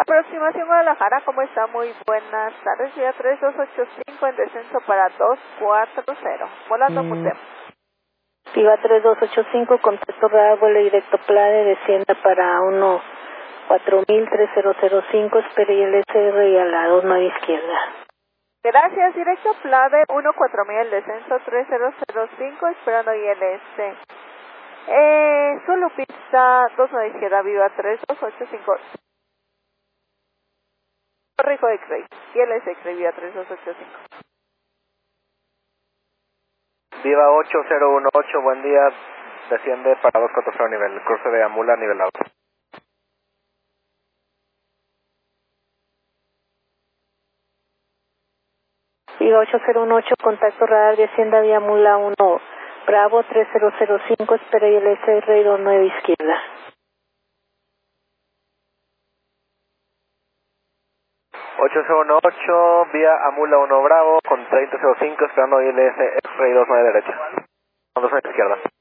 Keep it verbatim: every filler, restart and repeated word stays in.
Aproximación Guadalajara, ¿cómo está? Muy buenas tardes, Viva tres dos ocho cinco en descenso para dos cuatro cero, volando Mm. Mutema. Viva tres dos ocho cinco, contacto radar, vuelo directo Plade, descienda para uno cuatro mil tres cero cero cinco, espere I L S R y a la dos nueve izquierda. Gracias, directo Plade uno cuatro mil, descenso tres cero cero cinco, esperando I L S. Eh, solo pista dos nueve izquierda, Viva tres dos ocho cinco. Rico X-Ray, I L S X-Ray, Viva tres dos ocho cinco. Viva ocho cero uno ocho, buen día, desciende para dos cuatro cero nivel, curso de Amula nivelado. Viva ocho cero uno ocho, contacto radar, descienda vía Mula uno, Bravo tres cero cero cinco, espera I L S R y dos nueve izquierda. ocho cero uno ocho, vía Amula uno Bravo, con treinta cero cinco, esperando I L S X-Ray dos nueve derecha, con dos nueve izquierda.